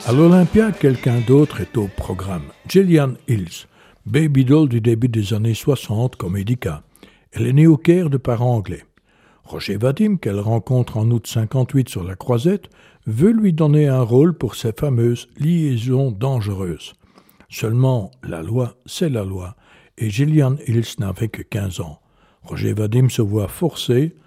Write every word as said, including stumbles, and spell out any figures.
À l'Olympia, quelqu'un d'autre est au programme. Gillian Hills, baby doll du début des années soixante comme Edika. Elle est née au Caire de parents anglais. Roger Vadim, qu'elle rencontre en août cinquante-huit sur la Croisette, veut lui donner un rôle pour ses fameuses liaisons dangereuses. Seulement, la loi, c'est la loi, et Gillian Hills n'avait que quinze ans. Roger Vadim se voit forcé